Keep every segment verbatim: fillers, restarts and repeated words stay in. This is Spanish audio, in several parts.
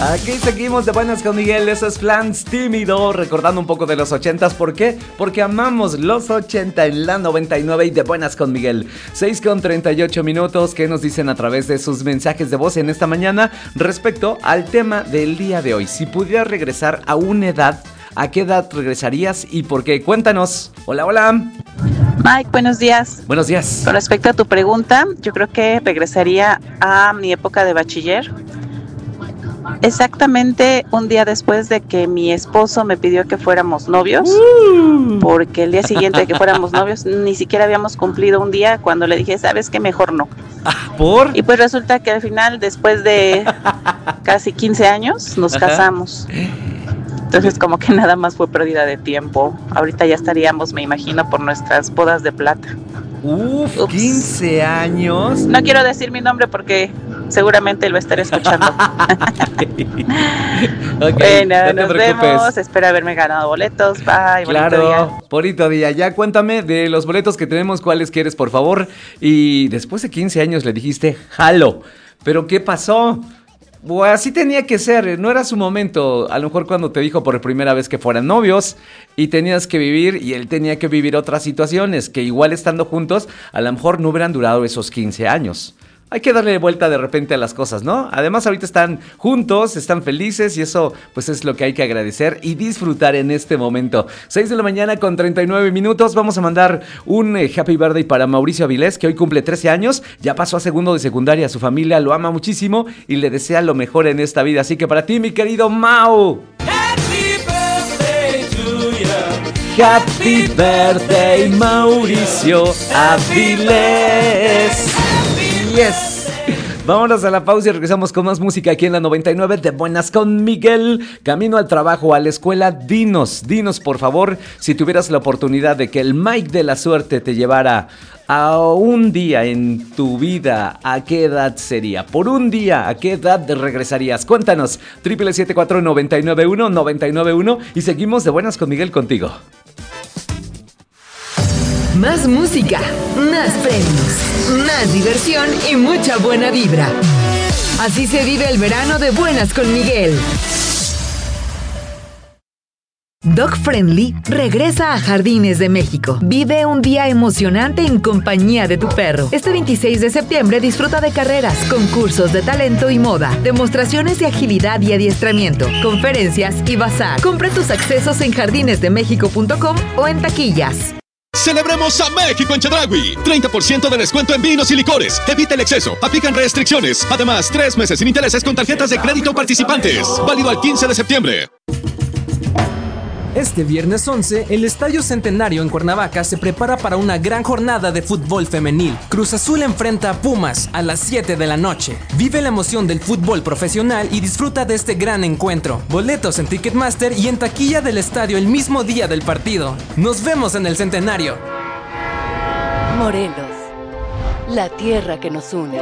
Aquí seguimos de buenas con Miguel, eso es Flans Tímido, recordando un poco de los ochentas. ¿Por qué? Porque amamos los ochenta en la noventa y nueve y de buenas con Miguel. seis con treinta y ocho minutos, ¿qué nos dicen a través de sus mensajes de voz en esta mañana respecto al tema del día de hoy? Si pudieras regresar a una edad, ¿a qué edad regresarías y por qué? Cuéntanos. Hola, hola. Mike, buenos días. Buenos días. Con respecto a tu pregunta, yo creo que regresaría a mi época de bachiller. Exactamente un día después de que mi esposo me pidió que fuéramos novios, uh. porque el día siguiente de que fuéramos novios ni siquiera habíamos cumplido un día cuando le dije, ¿sabes qué? Mejor no. ¿Por? Y pues resulta que al final, después de casi quince años, nos Ajá. casamos. Entonces como que nada más fue pérdida de tiempo. Ahorita ya estaríamos, me imagino, por nuestras bodas de plata. Uf, Ups. quince años. No quiero decir mi nombre porque seguramente lo estaré escuchando. Okay, bueno, no nos preocupes. Vemos. Espero haberme ganado boletos. Bye, claro, bonito día. bonito día. Ya cuéntame de los boletos que tenemos, cuáles quieres, por favor. Y después de quince años le dijiste, jalo. ¿Pero qué pasó? Pues así tenía que ser, no era su momento. A lo mejor cuando te dijo por primera vez que fueran novios y tenías que vivir y él tenía que vivir otras situaciones que igual estando juntos a lo mejor no hubieran durado esos quince años. Hay que darle vuelta de repente a las cosas, ¿no? Además ahorita están juntos, están felices y eso pues es lo que hay que agradecer y disfrutar en este momento. seis de la mañana con treinta y nueve minutos, vamos a mandar un eh, happy birthday para Mauricio Avilés, que hoy cumple trece años, ya pasó a segundo de secundaria, su familia lo ama muchísimo y le desea lo mejor en esta vida. Así que para ti, mi querido Mau. Happy birthday to you. Happy birthday, Mauricio Avilés. Yes. Vámonos a la pausa y regresamos con más música aquí en la noventa y nueve de Buenas con Miguel. Camino al trabajo, a la escuela, dinos, dinos por favor, si tuvieras la oportunidad de que el Mike de la suerte te llevara a un día en tu vida, ¿a qué edad sería? Por un día, ¿a qué edad regresarías? Cuéntanos, triple siete cuatro nueve nueve uno nueve nueve uno y seguimos de Buenas con Miguel contigo. Más música, más premios, más diversión y mucha buena vibra. Así se vive el verano de Buenas con Miguel. Dog Friendly regresa a Jardines de México. Vive un día emocionante en compañía de tu perro. Este veintiséis de septiembre disfruta de carreras, concursos de talento y moda, demostraciones de agilidad y adiestramiento, conferencias y bazar. Compra tus accesos en jardines de méxico punto com o en taquillas. ¡Celebremos a México en Chedraui! treinta por ciento de descuento en vinos y licores. Evita el exceso. Aplican restricciones. Además, tres meses sin intereses con tarjetas de crédito participantes. Válido al quince de septiembre. Este viernes once, el Estadio Centenario en Cuernavaca se prepara para una gran jornada de fútbol femenil. Cruz Azul enfrenta a Pumas a las siete de la noche. Vive la emoción del fútbol profesional y disfruta de este gran encuentro. Boletos en Ticketmaster y en taquilla del estadio el mismo día del partido. Nos vemos en el Centenario. Morelos, la tierra que nos une.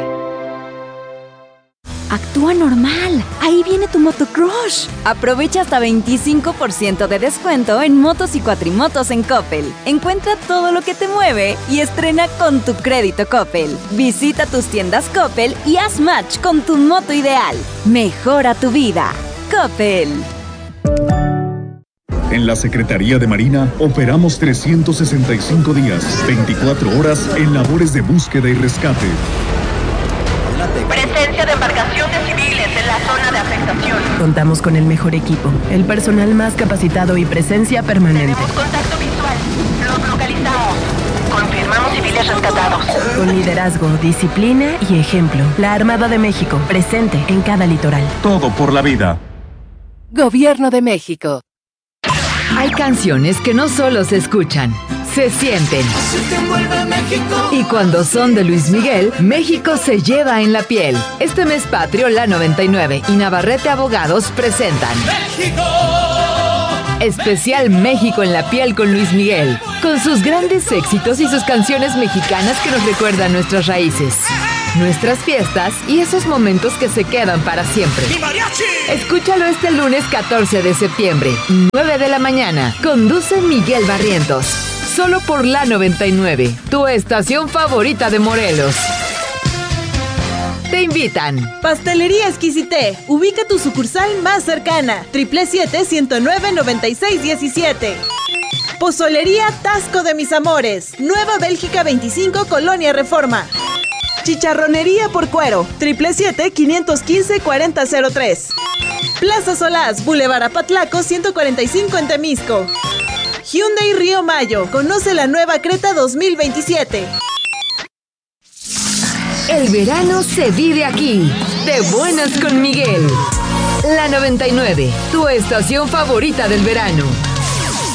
Actúa normal. Ahí viene tu motocrush. Aprovecha hasta veinticinco por ciento de descuento en motos y cuatrimotos en Coppel. Encuentra todo lo que te mueve y estrena con tu crédito Coppel. Visita tus tiendas Coppel y haz match con tu moto ideal. Mejora tu vida. Coppel. En la Secretaría de Marina operamos trescientos sesenta y cinco días, veinticuatro horas en labores de búsqueda y rescate. Presencia de embarcaciones civiles en la zona de afectación. Contamos con el mejor equipo, el personal más capacitado y presencia permanente. Tenemos contacto visual. Los localizamos. Confirmamos civiles rescatados. Con liderazgo, disciplina y ejemplo. La Armada de México, presente en cada litoral. Todo por la vida. Gobierno de México. Hay canciones que no solo se escuchan, se sienten. Y cuando son de Luis Miguel, México se lleva en la piel. Este mes patrio, la noventa y nueve y Navarrete Abogados presentan ¡México! Especial México en la piel con Luis Miguel, con sus grandes éxitos y sus canciones mexicanas que nos recuerdan nuestras raíces, nuestras fiestas y esos momentos que se quedan para siempre. Escúchalo este lunes catorce de septiembre, nueve de la mañana. Conduce Miguel Barrientos. Solo por la noventa y nueve, tu estación favorita de Morelos. te invitan. Pastelería Exquisité. Ubica tu sucursal más cercana. Triple siete, ciento nueve, noventa y seis diecisiete. Pozolería Tasco de Mis Amores. Nueva Bélgica veinticinco, Colonia Reforma. Chicharronería por Cuero. Triple siete, quinientos quince, cuarenta cero tres. Plaza Solás, Boulevard Apatlaco, ciento cuarenta y cinco en Temisco. Hyundai Río Mayo. Conoce la nueva Creta dos mil veintisiete. El verano se vive aquí. De buenas con Miguel. La noventa y nueve, tu estación favorita del verano.